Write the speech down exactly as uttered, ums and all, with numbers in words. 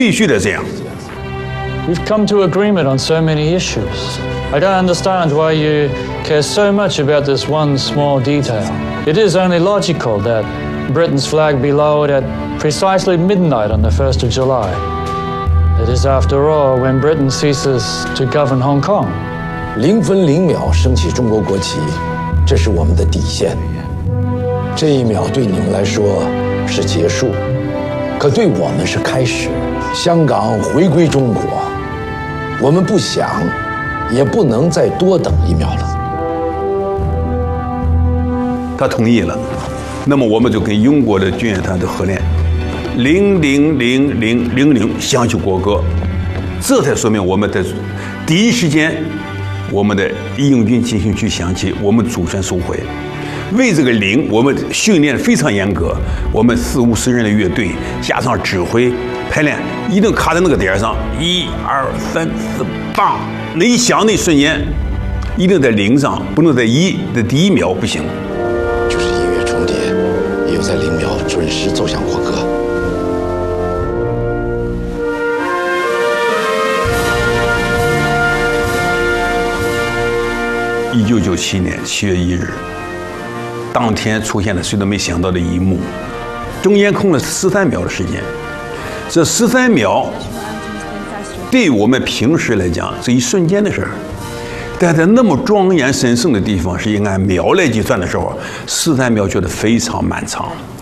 必须得这样。 We've come to agreement on so many issues. I don't understand why you care so much about this one small detail. It is only logical that Britain's flag be lowered at precisely midnight on the first of July. It is, after all, when Britain ceases to govern Hong Kong. 零分零秒升起中国国旗，这是我们的底线。这一秒对你们来说是结束，可对我们是开始。香港回归中国，我们不想，也不能再多等一秒了。 他同意了，那么我们就跟英国的军乐团的合练，零零零零零零响起国歌，这才说明我们的第一时间，我们的义勇军进行曲响起，我们主权收回。为这个零，我们训练非常严格，我们四五十人的乐队加上指挥排练，一定卡在那个点上，一二三四，棒！那一响那一瞬间，一定在零上，不能在一的第一秒不行。 就是音乐重叠，也有在零秒准时奏响国歌。 一九九七年七月一日。当天出现了谁都没想到的一幕，中间空了十三秒的时间，这十三秒对我们平时来讲是一瞬间的事儿，但在那么庄严神圣的地方，是应按秒来计算的时候，十三秒觉得非常漫长。